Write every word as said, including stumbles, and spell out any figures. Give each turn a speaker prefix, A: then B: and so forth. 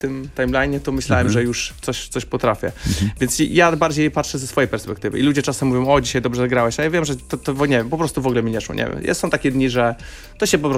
A: tym timeline'ie, to myślałem,
B: Mhm.
A: że już coś, coś potrafię. Więc ja bardziej patrzę ze swojej perspektywy. I ludzie czasem mówią, o, dzisiaj dobrze grałeś, a ja wiem, że to, to nie wiem, po prostu w ogóle mi nie szło, nie wiem. Jest, są takie dni, że to się po prostu